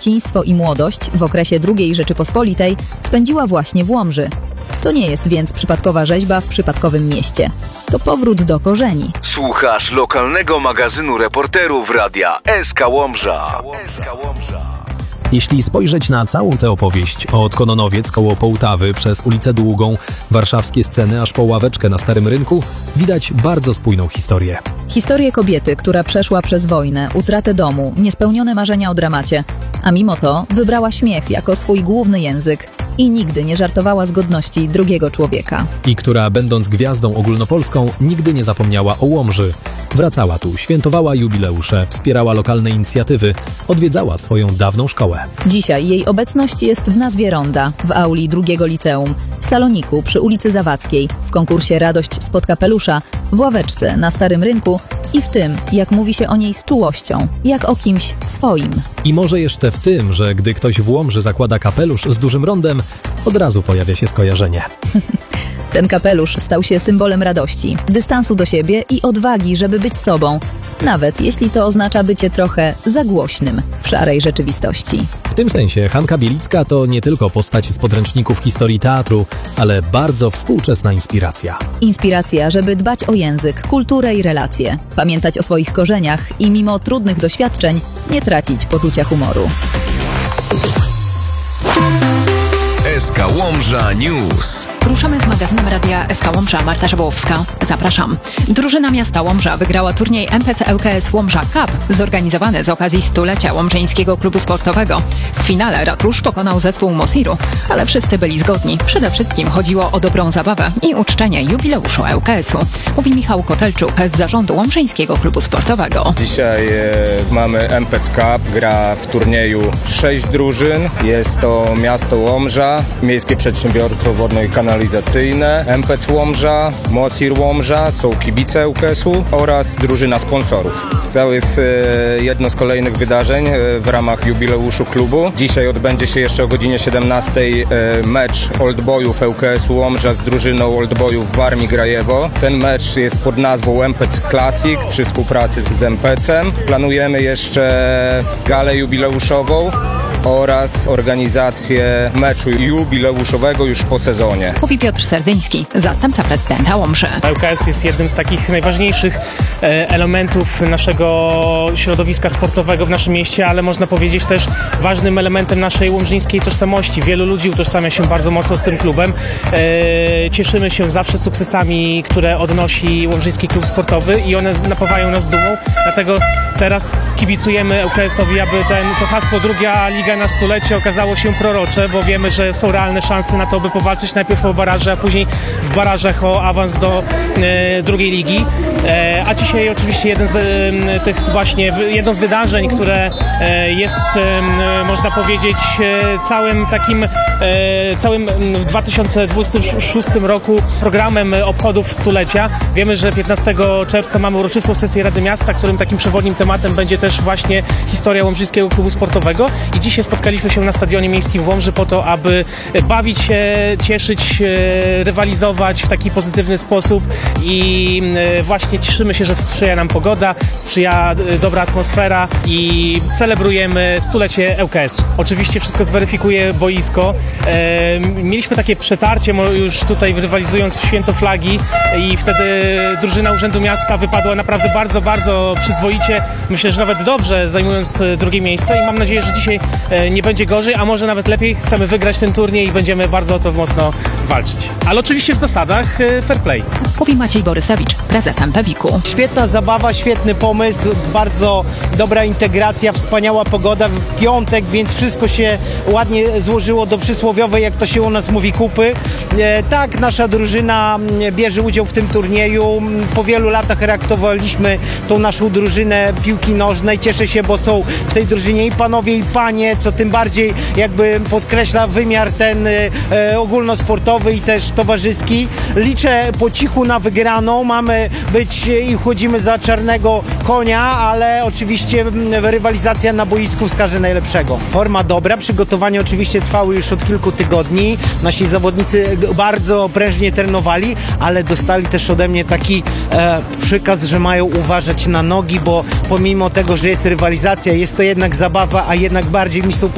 dzieciństwo i młodość w okresie II Rzeczypospolitej spędziła właśnie w Łomży. To nie jest więc przypadkowa rzeźba w przypadkowym mieście. To powrót do korzeni. Słuchasz lokalnego magazynu reporterów radia SK Łomża. Jeśli spojrzeć na całą tę opowieść, od Kononowiec koło Połtawy przez ulicę Długą, warszawskie sceny aż po ławeczkę na Starym Rynku, widać bardzo spójną historię. Historię kobiety, która przeszła przez wojnę, utratę domu, niespełnione marzenia o dramacie, a mimo to wybrała śmiech jako swój główny język i nigdy nie żartowała z godności drugiego człowieka. I która, będąc gwiazdą ogólnopolską, nigdy nie zapomniała o Łomży. Wracała tu, świętowała jubileusze, wspierała lokalne inicjatywy, odwiedzała swoją dawną szkołę. Dzisiaj jej obecność jest w nazwie ronda, w auli drugiego liceum, w saloniku przy ulicy Zawadzkiej, w konkursie Radość spod kapelusza, w ławeczce na Starym Rynku i w tym, jak mówi się o niej z czułością, jak o kimś swoim. I może jeszcze w tym, że gdy ktoś w Łomży zakłada kapelusz z dużym rondem, od razu pojawia się skojarzenie. Ten kapelusz stał się symbolem radości, dystansu do siebie i odwagi, żeby być sobą, nawet jeśli to oznacza bycie trochę za głośnym w szarej rzeczywistości. W tym sensie Hanka Bielicka to nie tylko postać z podręczników historii teatru, ale bardzo współczesna inspiracja. Inspiracja, żeby dbać o język, kulturę i relacje, pamiętać o swoich korzeniach i mimo trudnych doświadczeń nie tracić poczucia humoru. SK Łomża News. Ruszamy z magazynem radia SK Łomża. Marta Szabłowska. Zapraszam. Drużyna miasta Łomża wygrała turniej MPC ŁKS Łomża Cup zorganizowany z okazji stulecia Łomżyńskiego Klubu Sportowego. W finale Ratusz pokonał zespół Mosiru, ale wszyscy byli zgodni. Przede wszystkim chodziło o dobrą zabawę i uczczenie jubileuszu ŁKS-u. Mówi Michał Kotelczuk z zarządu Łomżyńskiego Klubu Sportowego. Dzisiaj mamy MPC Cup. Gra w turnieju 6 drużyn. Jest to miasto Łomża, Miejskie Przedsiębiorstwo Wodno i Kanalizacyjne, MPC Łomża, Mosir Łomża, są kibice ŁKS-u oraz drużyna sponsorów. To jest jedno z kolejnych wydarzeń w ramach jubileuszu klubu. Dzisiaj odbędzie się jeszcze o godzinie 17 mecz Oldboyów ŁKS-u Łomża z drużyną Oldboyów Warmii Grajewo. Ten mecz jest pod nazwą MPC Classic przy współpracy z MPC-em. Planujemy jeszcze galę jubileuszową oraz organizację meczu jubileuszowego już po sezonie. Mówi Piotr Serdyński, zastępca prezydenta Łomży. ŁKS jest jednym z takich najważniejszych elementów naszego środowiska sportowego w naszym mieście, ale można powiedzieć też ważnym elementem naszej łomżyńskiej tożsamości. Wielu ludzi utożsamia się bardzo mocno z tym klubem. Cieszymy się zawsze sukcesami, które odnosi Łomżyński Klub Sportowy i one napawają nas dumą. Dlatego teraz kibicujemy ŁKS-owi, aby to hasło druga liga na stulecie okazało się prorocze, bo wiemy, że są realne szanse na to, by powalczyć najpierw o baraże, a później w barażach o awans do drugiej ligi. A dzisiaj oczywiście jedno z wydarzeń, które jest, można powiedzieć, całym w 2026 roku programem obchodów stulecia. Wiemy, że 15 czerwca mamy uroczystą sesję Rady Miasta, którym takim przewodnim tematem będzie też właśnie historia Łomżyńskiego Klubu Sportowego i dzisiaj spotkaliśmy się na Stadionie Miejskim w Łomży po to, aby bawić się, cieszyć, rywalizować w taki pozytywny sposób i właśnie cieszymy się, że sprzyja nam pogoda, sprzyja dobra atmosfera i celebrujemy stulecie ŁKS-u. Oczywiście wszystko zweryfikuje boisko. Mieliśmy takie przetarcie już tutaj rywalizując w Święto Flagi i wtedy drużyna Urzędu Miasta wypadła naprawdę bardzo, bardzo przyzwoicie. Myślę, że nawet dobrze, zajmując drugie miejsce i mam nadzieję, że dzisiaj nie będzie gorzej, a może nawet lepiej. Chcemy wygrać ten turniej i będziemy bardzo o to mocno walczyć. Ale oczywiście w zasadach fair play. Mówi Maciej Borysewicz, prezes MPWiK-u. Świetna zabawa, świetny pomysł, bardzo dobra integracja, wspaniała pogoda w piątek, więc wszystko się ładnie złożyło do przysłowiowej, jak to się u nas mówi, kupy. Tak, nasza drużyna bierze udział w tym turnieju. Po wielu latach reaktowaliśmy tą naszą drużynę piłki nożnej. Cieszę się, bo są w tej drużynie i panowie, i panie, co tym bardziej jakby podkreśla wymiar ten ogólnosportowy i też towarzyski. Liczę po cichu na wygraną. Mamy być i chodzimy za czarnego konia, ale oczywiście rywalizacja na boisku wskaże najlepszego. Forma dobra, przygotowania oczywiście trwały już od kilku tygodni. Nasi zawodnicy bardzo prężnie trenowali, ale dostali też ode mnie taki przykaz, że mają uważać na nogi, bo pomimo tego, że jest rywalizacja, jest to jednak zabawa, a jednak bardziej mi są